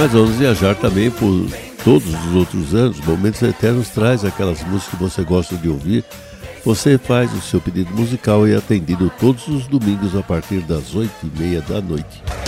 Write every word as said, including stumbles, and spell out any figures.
Mas vamos viajar também por todos os outros anos. Momentos Eternos traz aquelas músicas que você gosta de ouvir. Você faz o seu pedido musical e é atendido todos os domingos a partir das oito e meia da noite.